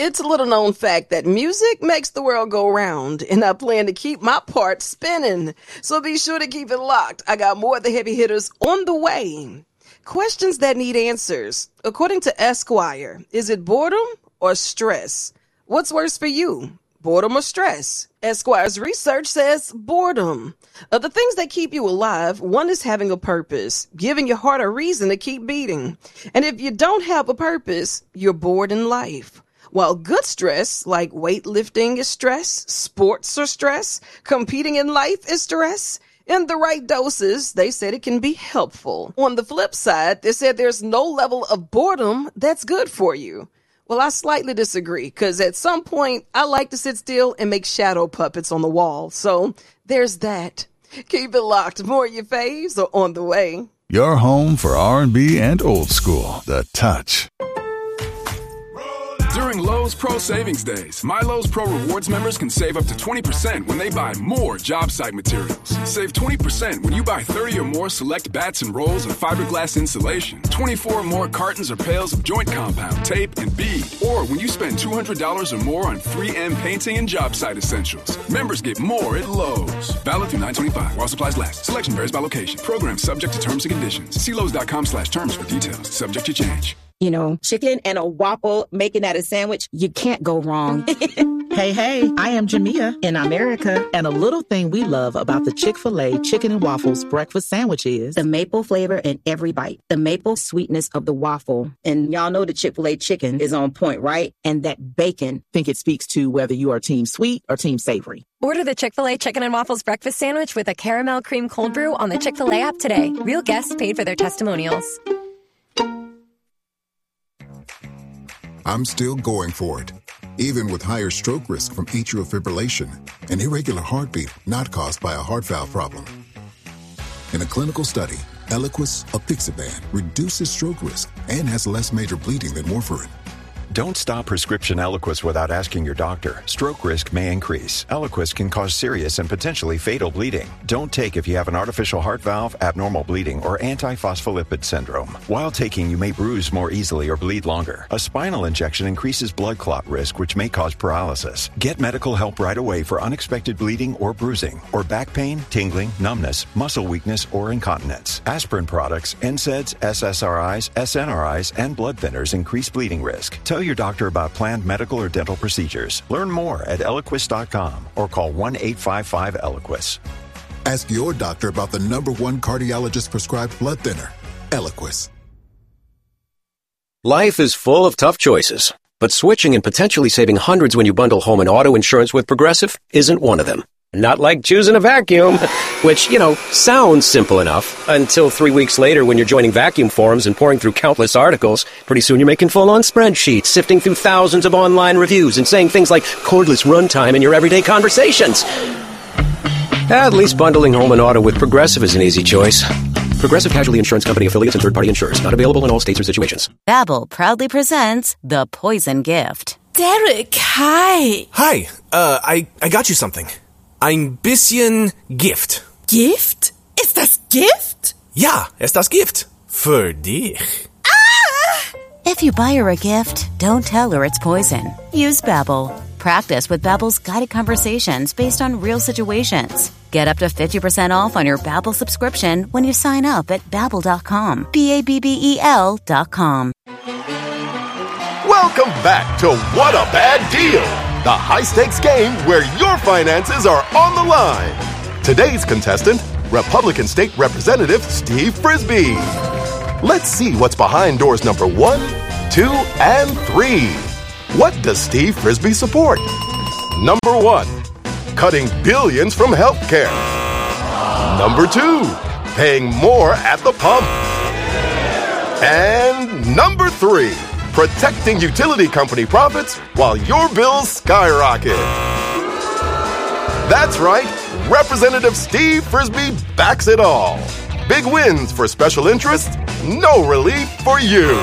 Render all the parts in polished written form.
It's a little known fact that music makes the world go round, and I plan to keep my part spinning. So be sure to keep it locked. I got more of the heavy hitters on the way. Questions that need answers. According to Esquire, is it boredom or stress? What's worse for you, boredom or stress? Esquire's research says boredom. Of the things that keep you alive, one is having a purpose, giving your heart a reason to keep beating. And if you don't have a purpose, you're bored in life. While good stress, like weightlifting is stress, sports are stress, competing in life is stress, in the right doses, they said it can be helpful. On the flip side, they said there's no level of boredom that's good for you. Well, I slightly disagree, because at some point, I like to sit still and make shadow puppets on the wall. So there's that. Keep it locked. More of your faves are on the way. Your home for R&B and old school, The Touch. During Lowe's Pro Savings Days, My Lowe's Pro Rewards members can save up to 20% when they buy more job site materials. Save 20% when you buy 30 or more select bats and rolls of fiberglass insulation, 24 or more cartons or pails of joint compound, tape, and bead, or when you spend $200 or more on 3M painting and job site essentials. Members get more at Lowe's. Valid through 9/25 while supplies last. Selection varies by location. Program subject to terms and conditions. See Lowe's.com/terms for details. Subject to change. You know, chicken and a waffle, making that a sandwich, you can't go wrong. Hey, I am Jamia in America, and a little thing we love about the Chick-fil-A Chicken and Waffles breakfast sandwich is the maple flavor in every bite, the maple sweetness of the waffle. And y'all know the Chick-fil-A chicken is on point, right? And that bacon. Think it speaks to whether you are team sweet or team savory. Order the Chick-fil-A Chicken and Waffles breakfast sandwich with a caramel cream cold brew on the Chick-fil-A app today. Real guests paid for their testimonials. I'm still going for it, even with higher stroke risk from atrial fibrillation, an irregular heartbeat not caused by a heart valve problem. In a clinical study, Eliquis apixaban reduces stroke risk and has less major bleeding than warfarin. Don't stop prescription Eliquis without asking your doctor. Stroke risk may increase. Eliquis can cause serious and potentially fatal bleeding. Don't take if you have an artificial heart valve, abnormal bleeding, or antiphospholipid syndrome. While taking, you may bruise more easily or bleed longer. A spinal injection increases blood clot risk, which may cause paralysis. Get medical help right away for unexpected bleeding or bruising, or back pain, tingling, numbness, muscle weakness, or incontinence. Aspirin products, NSAIDs, SSRIs, SNRIs, and blood thinners increase bleeding risk. Tell your doctor about planned medical or dental procedures. Learn more at Eliquis.com or call 1-855-ELIQUIS. Ask your doctor about the #1 cardiologist-prescribed blood thinner, Eliquis. Life is full of tough choices, but switching and potentially saving hundreds when you bundle home and auto insurance with Progressive isn't one of them. Not like choosing a vacuum, which, sounds simple enough until 3 weeks later when you're joining vacuum forums and pouring through countless articles. Pretty soon you're making full-on spreadsheets, sifting through thousands of online reviews and saying things like cordless runtime in your everyday conversations. At least bundling home and auto with Progressive is an easy choice. Progressive Casualty Insurance Company affiliates and third-party insurers. Not available in all states or situations. Babbel proudly presents The Poison Gift. Derek, hi. Hi, I got you something. Ein bisschen Gift. Gift? Ist das Gift? Ja, ist das Gift. Für dich. Ah! If you buy her a gift, don't tell her it's poison. Use Babbel. Practice with Babbel's guided conversations based on real situations. Get up to 50% off on your Babbel subscription when you sign up at Babbel.com. Babbel.com. Welcome back to What a Bad Deal, the high-stakes game where your finances are on the line. Today's contestant, Republican State Representative Steve Frisbee. Let's see what's behind doors number 1, 2, and 3. What does Steve Frisbee support? Number 1, cutting billions from healthcare. Number 2, paying more at the pump. And number 3, protecting utility company profits while your bills skyrocket. That's right, Representative Steve Frisbee backs it all. Big wins for special interests, no relief for you.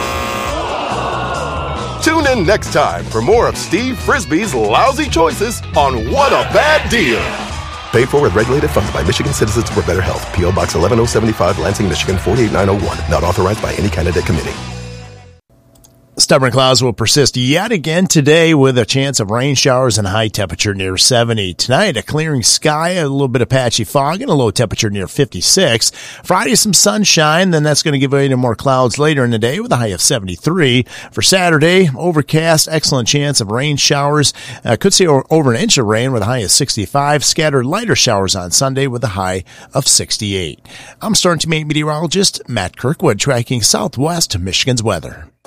Tune in next time for more of Steve Frisbee's lousy choices on What a Bad Deal. Paid for with regulated funds by Michigan Citizens for Better Health. P.O. Box 11075, Lansing, Michigan 48901. Not authorized by any candidate committee. Stubborn clouds will persist yet again today with a chance of rain showers and a high temperature near 70. Tonight, a clearing sky, a little bit of patchy fog, and a low temperature near 56. Friday, some sunshine, then that's going to give way to more clouds later in the day with a high of 73. For Saturday, overcast, excellent chance of rain showers. Could see over an inch of rain with a high of 65. Scattered lighter showers on Sunday with a high of 68. I'm Storm Team 8 meteorologist Matt Kirkwood, tracking Southwest Michigan's weather.